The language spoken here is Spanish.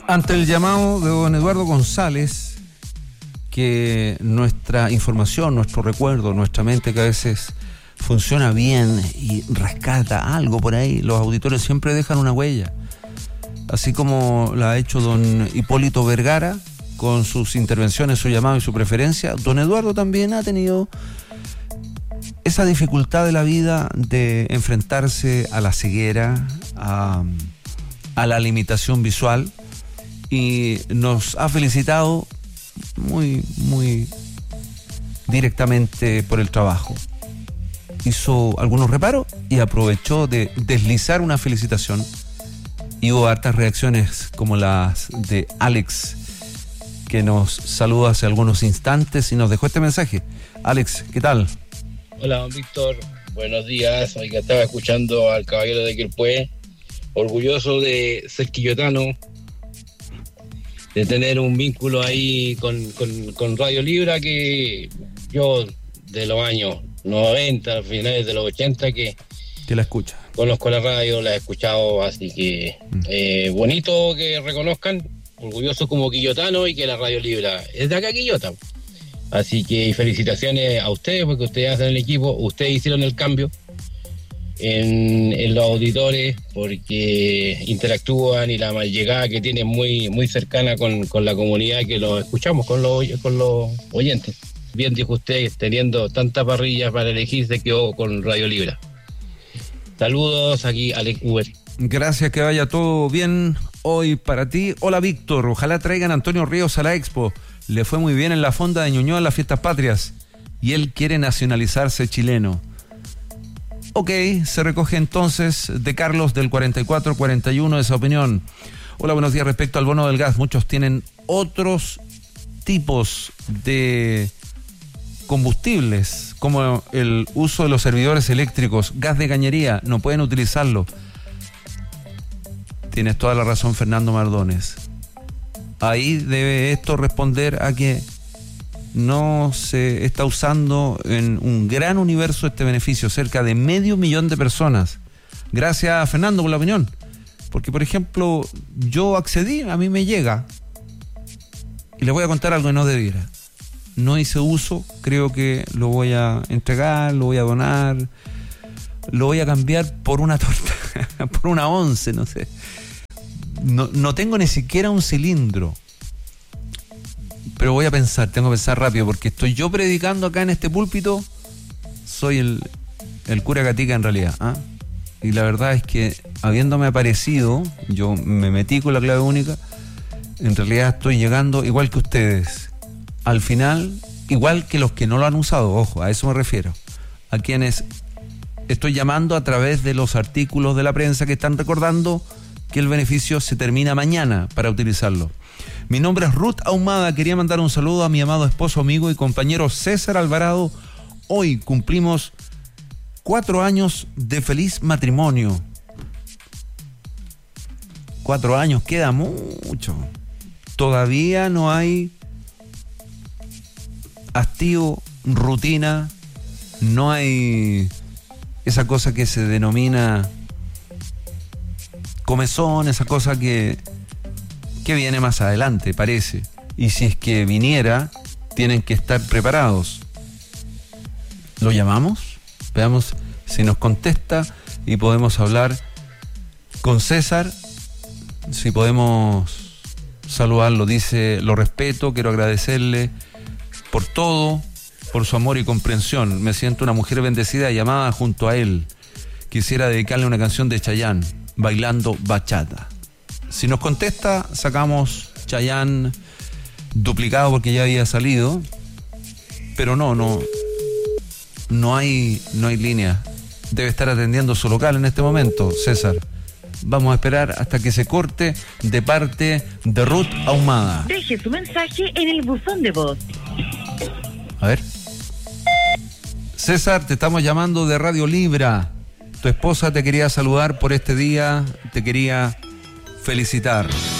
Ante el llamado de don Eduardo González, que nuestra información, nuestro recuerdo, nuestra mente que a veces funciona bien y rescata algo por ahí, los auditores siempre dejan una huella, así como la ha hecho don Hipólito Vergara con sus intervenciones, su llamado y su preferencia. Don Eduardo también ha tenido esa dificultad de la vida de enfrentarse a la ceguera, a la limitación visual, y nos ha felicitado muy, muy directamente por el trabajo. Hizo algunos reparos y aprovechó de deslizar una felicitación, y hubo hartas reacciones como las de Alex, que nos saluda hace algunos instantes y nos dejó este mensaje. Alex, ¿qué tal? Hola, don Víctor, buenos días. Oiga, estaba escuchando al caballero de Quilpué, orgulloso de ser quillotano, de tener un vínculo ahí con Radio Libra, que yo de los años 90, finales de los 80, que la escucha. Conozco la radio, la he escuchado, así que bonito que reconozcan, orgulloso como quillotano, y que la Radio Libra es de acá, Quillota. Así que felicitaciones a ustedes, porque ustedes hacen el equipo, ustedes hicieron el cambio en los auditores, porque interactúan, y la mal llegada que tienen muy, muy cercana con la comunidad que lo escuchamos, con los oyentes. Bien dijo usted, teniendo tantas parrillas para elegir, se quedó con Radio Libra. Saludos, aquí Alex Uber. Gracias, que vaya todo bien hoy para ti. Hola Víctor, ojalá traigan a Antonio Ríos a la Expo. Le fue muy bien en la fonda de Ñuñoa en las fiestas patrias y él quiere nacionalizarse chileno. Ok, se recoge entonces de Carlos del 4441 esa opinión. Hola, buenos días. Respecto al bono del gas, muchos tienen otros tipos de combustibles, como el uso de los servidores eléctricos, gas de cañería, no pueden utilizarlo. Tienes toda la razón, Fernando Mardones. Ahí debe esto responder a que no se está usando en un gran universo este beneficio, cerca de 500.000 de personas. Gracias, Fernando, por la opinión. Porque, por ejemplo, yo accedí, a mí me llega, y les voy a contar algo que no debiera. No hice uso, creo que lo voy a entregar, lo voy a donar, lo voy a cambiar por una torta, por una 11, no sé. No tengo ni siquiera un cilindro. Pero voy a pensar, tengo que pensar rápido, porque estoy yo predicando acá en este púlpito, soy el cura Gatica en realidad, ¿ah? Y la verdad es que, habiéndome aparecido, yo me metí con la clave única, en realidad estoy llegando igual que ustedes, al final, igual que los que no lo han usado, ojo, a eso me refiero, a quienes estoy llamando a través de los artículos de la prensa que están recordando que el beneficio se termina mañana para utilizarlo. Mi nombre es Ruth Ahumada, quería mandar un saludo a mi amado esposo, amigo y compañero César Alvarado. Hoy cumplimos 4 años de feliz matrimonio. 4 años, queda mucho. Todavía no hay hastío, rutina, no hay esa cosa que se denomina comezón, esa cosa que viene más adelante, parece. Y si es que viniera, tienen que estar preparados. ¿Lo llamamos? Veamos si nos contesta y podemos hablar con César. Si podemos saludarlo, dice: lo respeto, quiero agradecerle por todo, por su amor y comprensión. Me siento una mujer bendecida y amada junto a él. Quisiera dedicarle una canción de Chayanne, Bailando Bachata. Si nos contesta, sacamos Chayanne duplicado porque ya había salido, pero no hay línea. Debe estar atendiendo su local en este momento, César. Vamos a esperar hasta que se corte de parte de Ruth Ahumada. Deje su mensaje en el buzón de voz. A ver. César, te estamos llamando de Radio Libra. Tu esposa te quería saludar por este día, te quería felicitar.